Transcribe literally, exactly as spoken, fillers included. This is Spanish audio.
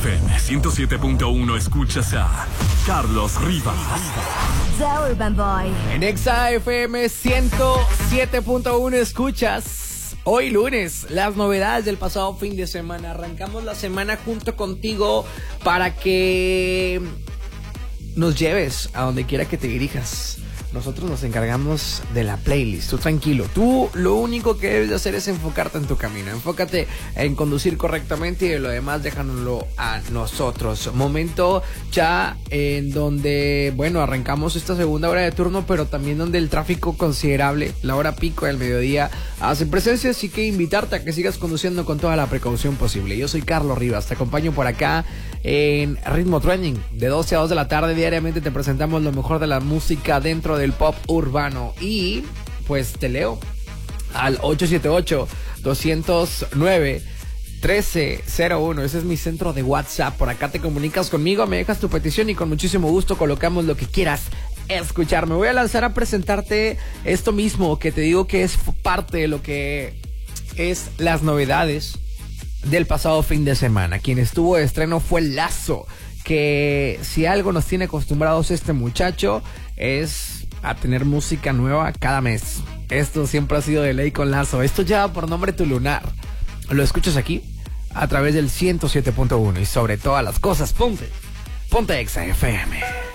F M ciento siete punto uno escuchas a Carlos Rivas. The Urban Boy. En Exa F M ciento siete punto uno escuchas hoy lunes las novedades del pasado fin de semana. Arrancamos la semana junto contigo para que nos lleves a donde quiera que te dirijas. Nosotros nos encargamos de la playlist, tú tranquilo. Tú lo único que debes de hacer es enfocarte en tu camino. Enfócate en conducir correctamente y de lo demás déjanoslo a nosotros. Momento ya en donde, bueno, arrancamos esta segunda hora de turno, pero también donde el tráfico considerable, la hora pico del mediodía, hace presencia. Así que invitarte a que sigas conduciendo con toda la precaución posible. Yo soy Carlos Rivas, te acompaño por acá en Ritmo Trending. De doce a dos de la tarde diariamente te presentamos lo mejor de la música dentro de del pop urbano y pues te leo al ocho siete ocho, dos cero nueve, uno tres cero uno. Ese es mi centro de WhatsApp. Por acá te comunicas conmigo, me dejas tu petición y con muchísimo gusto colocamos lo que quieras escuchar. Me voy a lanzar a presentarte esto mismo que te digo que es parte de lo que es las novedades del pasado fin de semana. Quien estuvo de estreno fue Lazo, que si algo nos tiene acostumbrados este muchacho es a tener música nueva cada mes. Esto siempre ha sido de ley con Lazo. Esto lleva por nombre Tu Lunar. Lo escuchas aquí a través del ciento siete punto uno y sobre todas las cosas ponte, ponte Exa F M.